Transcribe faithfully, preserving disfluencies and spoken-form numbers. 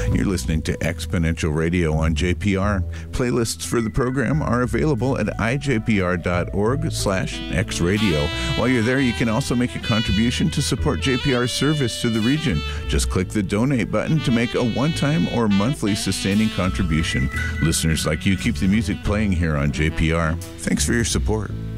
You're listening to Exponential Radio on J P R. Playlists for the program are available at i j p r dot org slash x radio. While you're there, you can also make a contribution to support J P R's service to the region. Just click the donate button to make a one-time or monthly sustaining contribution. Listeners like you keep the music playing here on J P R. Thanks for your support.